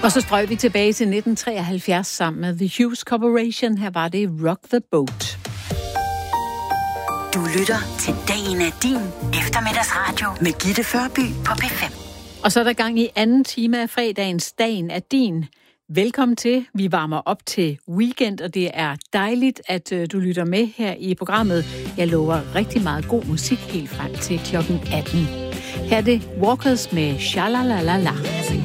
Og så strøg vi tilbage til 1973 sammen med The Hughes Corporation. Her var det Rock the Boat. Du lytter til Dagen er din eftermiddagsradio med Gitte Førby på P5. Og så er der gang i anden time af fredagens Dagen er din. Velkommen til. Vi varmer op til weekend, og det er dejligt, at du lytter med her i programmet. Jeg lover rigtig meget god musik helt frem til klokken 18. Her er det Walkers med Shalalalala.